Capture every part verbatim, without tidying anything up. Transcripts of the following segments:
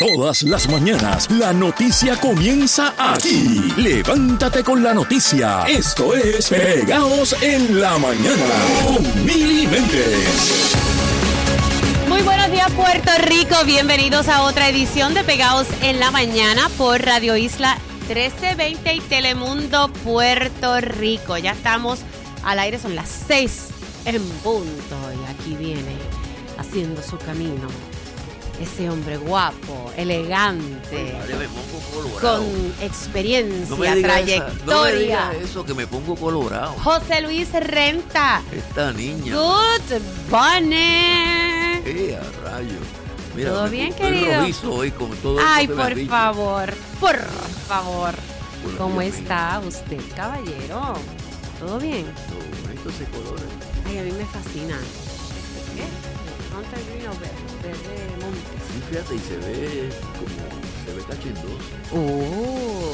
Todas las mañanas, la noticia comienza aquí. Levántate con la noticia. Esto es Pegados en la Mañana con Mili Méndez. Muy buenos días, Puerto Rico. Bienvenidos a otra edición de Pegados en la Mañana por Radio Isla trece veinte y Telemundo Puerto Rico. Ya estamos al aire, son las seis en punto. Y aquí viene haciendo su camino ese hombre guapo, elegante, Madre, me pongo colorado. con experiencia, no me diga trayectoria. Esa, no me diga eso, que me pongo colorado. José Luis Renta. Esta niña. Good Bunny. Eh, a rayo. Mira, ¿Todo me, bien, estoy querido? rojizo hoy con todo Ay, esto que me por has dicho. favor, por favor. Bueno, ¿Cómo Dios está usted, caballero? ¿Todo bien? Todo bonito ese color. Ay, a mí me fascina. ¿Qué? Hunter Green o verde, verde monte. Sí, fíjate, y se ve como, se ve cachendoso. Uh,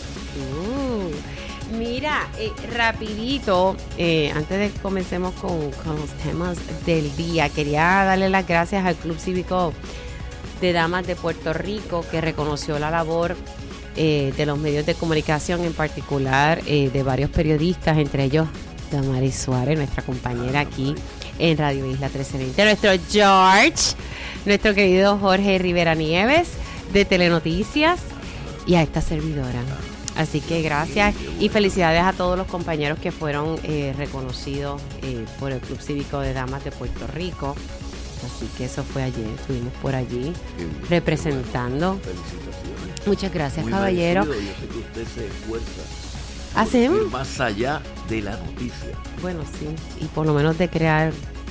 uh. Mira, eh, rapidito, eh, antes de que comencemos con, con los temas del día, quería darle las gracias al Club Cívico de Damas de Puerto Rico, que reconoció la labor eh, de los medios de comunicación, en particular eh, de varios periodistas, entre ellos Damaris Suárez, nuestra compañera aquí en Radio Isla trece veinte, nuestro George, nuestro querido Jorge Rivera Nieves de Telenoticias y a esta servidora. Así que gracias y felicidades a todos los compañeros que fueron eh, reconocidos eh, por el Club Cívico de Damas de Puerto Rico. Así que eso fue ayer, estuvimos por allí representando. Felicitaciones. Muchas gracias, Muy caballero. merecido. Yo sé que usted se esfuerza por ¿Hacemos? ir más allá de la noticia. Bueno, sí, y por lo menos de crear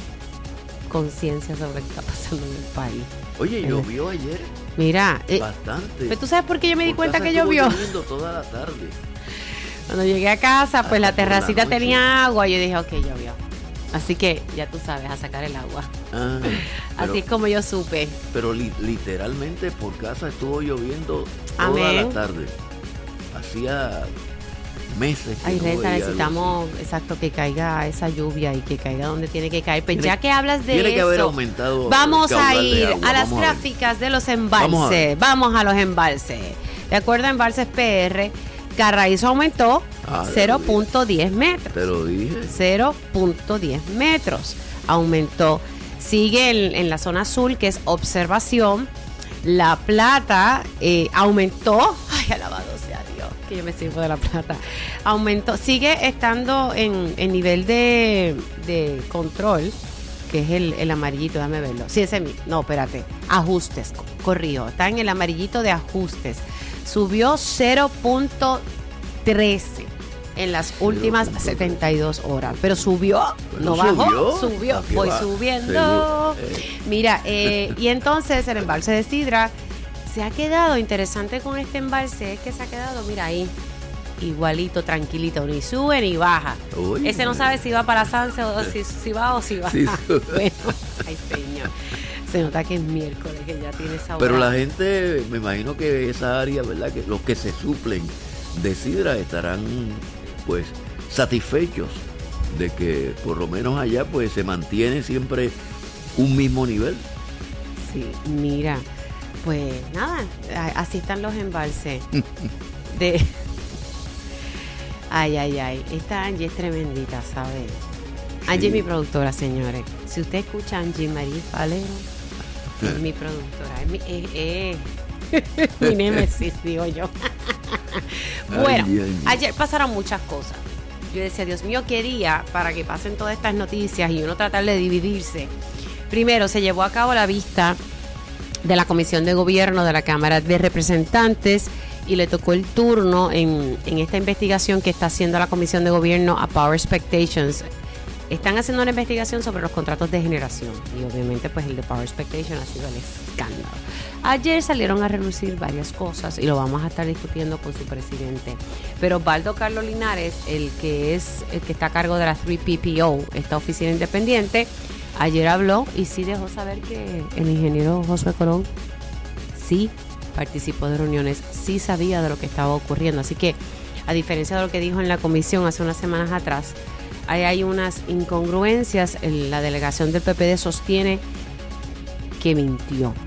conciencia sobre lo que está pasando en el país. Oye, Eh, llovió ayer Mira, eh, bastante. pero tú sabes por qué yo me di Por cuenta casa que estuvo llovió. lloviendo toda la tarde. Cuando llegué a casa, pues Hasta la por la terracita noche. tenía agua. Yo dije, ok, llovió. Así que ya tú sabes, a sacar el agua. Ah, pero, Así es como yo supe. pero li- literalmente por casa estuvo lloviendo toda Amén. la tarde. Hacía meses que Ay, no Renta, veía algo necesitamos, exacto, que caiga esa lluvia y que caiga donde tiene que caer. Pues Tiene- ya que hablas de Tiene eso, que haber aumentado. vamos el a caudal de ir agua. a las Vamos ver. gráficas de los Vamos a embalses. ver. Vamos a los embalses. De acuerdo a Embalses P R, Carraízo aumentó Ah, cero punto diez metros. Te lo dije. cero punto diez metros. Aumentó. Sigue en, en la zona azul, que es observación. La Plata eh, aumentó. Ay, alabado sea Dios, que yo me sirvo de La Plata. Aumentó. Sigue estando en, en nivel de, de control, que es el, el amarillito. Déjame verlo. Sí, ese mismo. No, espérate. Ajustes. Corrió. Está en el amarillito de ajustes. Subió cero punto trece en las últimas setenta y dos horas. Pero subió, Pero no bajó, subió. subió. ¿A qué Voy va? subiendo. Seguro. Eh. Mira, eh, y entonces el embalse de Sidra se ha quedado, interesante con este embalse, es que se ha quedado, mira ahí, igualito, tranquilito, ni sube ni baja. Oye. Ese no sabe si va para Sanse o si, si va o si va. Sí, sí. Bueno, ay señor. Se nota que es miércoles, que ya tiene esa Pero hora. la gente, me imagino que esa área, ¿verdad? Que los que se suplen de sidra estarán, pues, satisfechos de que por lo menos allá, pues, se mantiene siempre un mismo nivel. Sí, mira, pues nada, a- así están los embalses. De... Ay, ay, ay, esta Angie es tremendita, ¿sabes? Angie es mi productora, señores. Si usted escucha a Angie Marie Falero, es mi productora, es mi, es, es mi némesis, digo yo. Bueno, Angie, Angie. ayer pasaron muchas cosas. Yo decía, Dios mío, qué día para que pasen todas estas noticias y uno tratar de dividirse. Primero, se llevó a cabo la vista de la Comisión de Gobierno de la Cámara de Representantes y le tocó el turno en, en esta investigación que está haciendo la Comisión de Gobierno a Power Expectations. Están haciendo una investigación sobre los contratos de generación y obviamente pues el de Power Expectation ha sido el escándalo. Ayer salieron a relucir varias cosas y lo vamos a estar discutiendo con su presidente. Pero Osvaldo Carlos Linares, el que es el que está a cargo de la tres P P O, esta oficina independiente, ayer habló y sí dejó saber que el ingeniero Josué Colón sí participó de reuniones, sí sabía de lo que estaba ocurriendo. Así que, a diferencia de lo que dijo en la comisión hace unas semanas atrás, ahí hay unas incongruencias. La delegación del P P D sostiene que mintió.